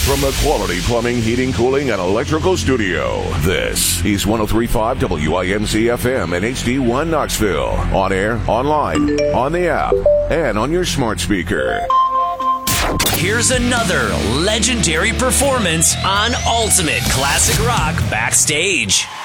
from the Quality Plumbing, Heating, Cooling, and Electrical Studio, this is 103.5 WINZ FM and HD1 Knoxville. On air, online, on the app, and on your smart speaker. Here's another legendary performance on Ultimate Classic Rock Backstage.